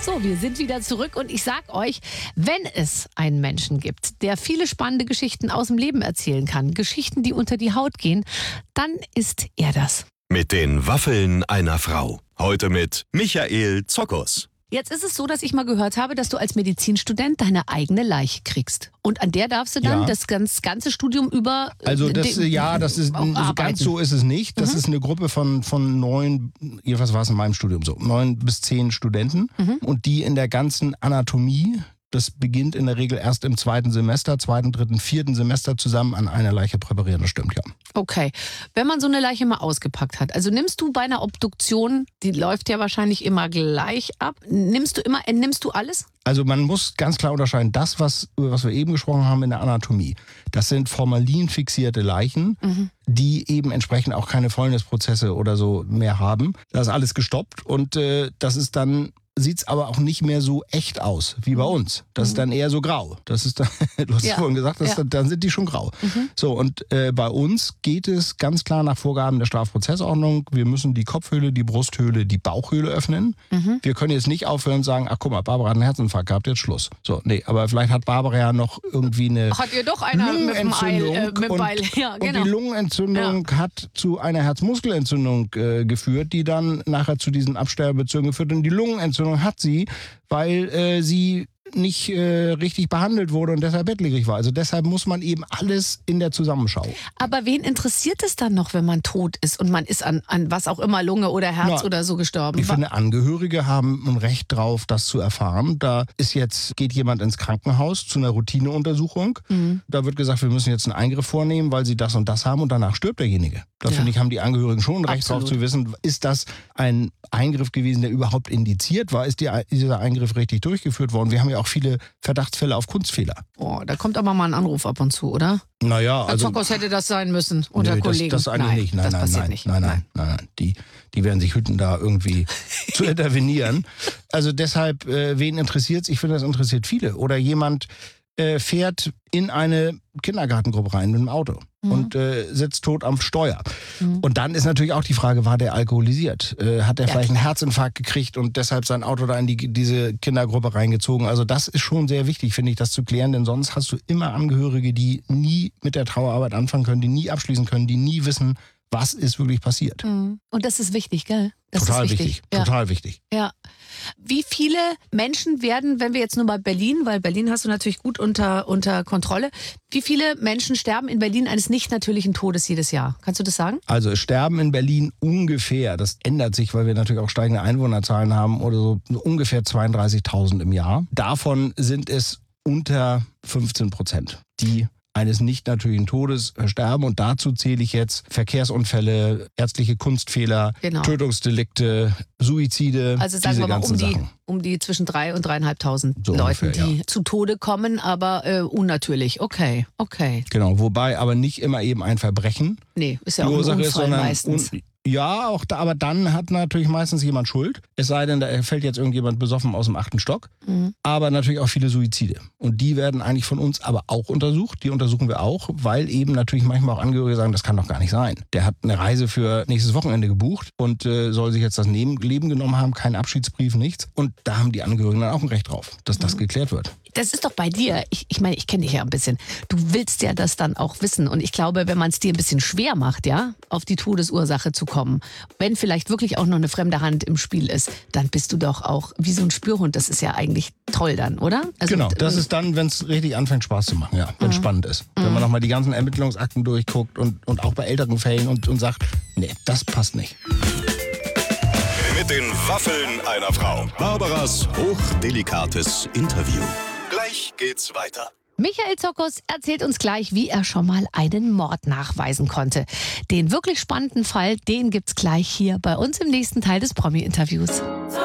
So, wir sind wieder zurück und ich sag euch, wenn es einen Menschen gibt, der viele spannende Geschichten aus dem Leben erzählen kann, Geschichten, die unter die Haut gehen, dann ist er das. Mit den Waffeln einer Frau. Heute mit Michael Zokos. Jetzt ist es so, dass ich mal gehört habe, dass du als Medizinstudent deine eigene Leiche kriegst. Und an der darfst du dann das ganze Studium über Also das ist ganz so ist es nicht. Das ist eine Gruppe von 9, jedenfalls war es in meinem Studium so, 9 bis 10 Studenten. Und die in der ganzen Anatomie, das beginnt in der Regel erst im 2. Semester, 2., 3., 4. Semester zusammen an einer Leiche präparieren. Das stimmt, ja. Okay. Wenn man so eine Leiche mal ausgepackt hat, also nimmst du bei einer Obduktion, die läuft ja wahrscheinlich immer gleich ab, entnimmst du alles? Also man muss ganz klar unterscheiden, das, über was wir eben gesprochen haben in der Anatomie, das sind formalinfixierte Leichen, die eben entsprechend auch keine Fäulnisprozesse oder so mehr haben. Das ist alles gestoppt und das ist dann... sieht es aber auch nicht mehr so echt aus, wie bei uns. Das ist dann eher so grau. Das ist dann, du hast vorhin gesagt, dann sind die schon grau. So, und bei uns geht es ganz klar nach Vorgaben der Strafprozessordnung. Wir müssen die Kopfhöhle, die Brusthöhle, die Bauchhöhle öffnen. Wir können jetzt nicht aufhören und sagen, ach guck mal, Barbara hat einen Herzinfarkt gehabt, jetzt Schluss. So, nee, aber vielleicht hat Barbara ja noch irgendwie eine hat ihr doch einer Lungenentzündung mit dem Beil. Ja, genau. Und die Lungenentzündung hat zu einer Herzmuskelentzündung geführt, die dann nachher zu diesen Absterbebezügen geführt hat. Und die Lungenentzündung hat sie, weil sie nicht richtig behandelt wurde und deshalb bettlägerig war. Also deshalb muss man eben alles in der Zusammenschau. Aber wen interessiert es dann noch, wenn man tot ist und man ist an was auch immer, Lunge oder Herz oder so gestorben? Ich finde, Angehörige haben ein Recht drauf, das zu erfahren. Geht jemand ins Krankenhaus zu einer Routineuntersuchung. Da wird gesagt, wir müssen jetzt einen Eingriff vornehmen, weil sie das und das haben und danach stirbt derjenige. Da finde ich, haben die Angehörigen schon ein Recht drauf zu wissen, ist das ein Eingriff gewesen, der überhaupt indiziert war? Ist dieser Eingriff richtig durchgeführt worden? Wir haben ja auch viele Verdachtsfälle auf Kunstfehler. Oh, da kommt aber mal ein Anruf ab und zu, oder? Naja, Herr Zokos hätte das sein müssen unter Kollegen. Das eigentlich nicht. Nein. Die werden sich hüten, da irgendwie zu intervenieren. Also deshalb, wen interessiert's? Ich finde, das interessiert viele. Oder jemand fährt in eine Kindergartengruppe rein mit dem Auto und sitzt tot am Steuer. Und dann ist natürlich auch die Frage, war der alkoholisiert? Hat der vielleicht einen Herzinfarkt gekriegt und deshalb sein Auto da in diese Kindergruppe reingezogen? Also das ist schon sehr wichtig, finde ich, das zu klären, denn sonst hast du immer Angehörige, die nie mit der Trauerarbeit anfangen können, die nie abschließen können, die nie wissen, was ist wirklich passiert. Und das ist wichtig, gell? Total wichtig. Ja. Wie viele Menschen werden, wenn wir jetzt nur bei Berlin, weil Berlin hast du natürlich gut unter Kontrolle, wie viele Menschen sterben in Berlin eines nicht natürlichen Todes jedes Jahr? Kannst du das sagen? Also es sterben in Berlin ungefähr, das ändert sich, weil wir natürlich auch steigende Einwohnerzahlen haben, oder so ungefähr 32.000 im Jahr. Davon sind es unter 15%, die eines nicht natürlichen Todes sterben. Und dazu zähle ich jetzt Verkehrsunfälle, ärztliche Kunstfehler, Tötungsdelikte, Suizide. Also sagen wir mal um die zwischen 3.000 und 3.500 so Leuten, ungefähr, die zu Tode kommen, aber unnatürlich. Okay. Genau, wobei aber nicht immer eben ein Verbrechen. Nee, ist ja auch ein Unfall meistens. Ja, aber dann hat natürlich meistens jemand Schuld. Es sei denn, da fällt jetzt irgendjemand besoffen aus dem 8. Stock. Aber natürlich auch viele Suizide. Und die werden eigentlich von uns aber auch untersucht. Die untersuchen wir auch, weil eben natürlich manchmal auch Angehörige sagen, das kann doch gar nicht sein. Der hat eine Reise für nächstes Wochenende gebucht und soll sich jetzt das Leben genommen haben, kein Abschiedsbrief, nichts. Und da haben die Angehörigen dann auch ein Recht drauf, dass das geklärt wird. Das ist doch bei dir, ich meine, ich kenne dich ja ein bisschen, du willst ja das dann auch wissen und ich glaube, wenn man es dir ein bisschen schwer macht, ja, auf die Todesursache zu kommen, wenn vielleicht wirklich auch noch eine fremde Hand im Spiel ist, dann bist du doch auch wie so ein Spürhund, das ist ja eigentlich toll dann, oder? Also, genau, das ist dann, wenn es richtig anfängt Spaß zu machen, ja, wenn es spannend ist. Wenn man nochmal die ganzen Ermittlungsakten durchguckt und auch bei älteren Fällen und sagt, nee, das passt nicht. Mit den Waffeln einer Frau. Barbaras hochdelikates Interview. Gleich geht's weiter. Michael Zokos erzählt uns gleich, wie er schon mal einen Mord nachweisen konnte. Den wirklich spannenden Fall, den gibt's gleich hier bei uns im nächsten Teil des Promi-Interviews.